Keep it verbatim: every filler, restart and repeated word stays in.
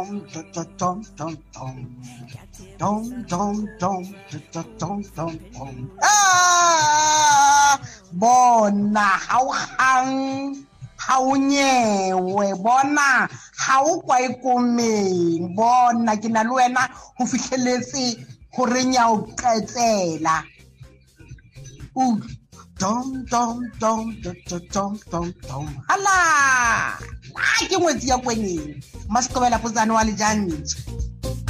Dum dum dum dum dum dum dum dum dum dum. Ah, bona hauhang haunyewe bona haukwa ikomeng bona ke na le wena ho fihleletse ho re nya o qetela u dum dum dum dum dum dum dum hala a ke ngwetsi ya kweneng masikobela potsane wa lejantsi